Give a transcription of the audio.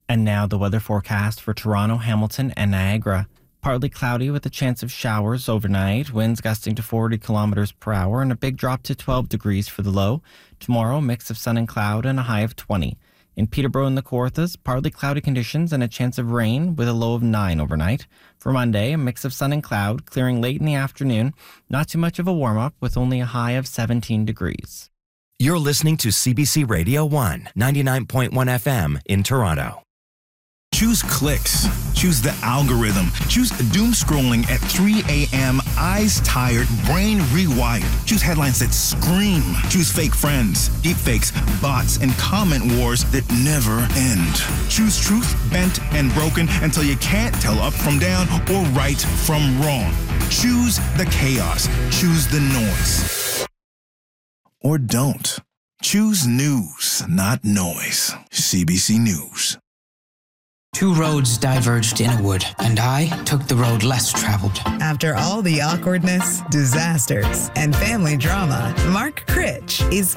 And now the weather forecast for Toronto, Hamilton, and Niagara. Partly cloudy with a chance of showers overnight, winds gusting to 40 kilometers per hour, and a big drop to 12 degrees for the low. Tomorrow, mix of sun and cloud and a high of 20. In Peterborough and the Kawarthas, partly cloudy conditions and a chance of rain with a low of 9 overnight. For Monday, a mix of sun and cloud, clearing late in the afternoon. Not too much of a warm-up with only a high of 17 degrees. You're listening to CBC Radio 1, 99.1 FM in Toronto. Choose clicks. Choose the algorithm. Choose doom scrolling at 3 a.m. Eyes tired, brain rewired. Choose headlines that scream. Choose fake friends, deep fakes, bots, and comment wars that never end. Choose truth, bent and broken until you can't tell up from down or right from wrong. Choose the chaos. Choose the noise. Or don't. Choose news, not noise. CBC News. Two roads diverged in a wood, and I took the road less traveled. After all the awkwardness, disasters, and family drama, Mark Critch is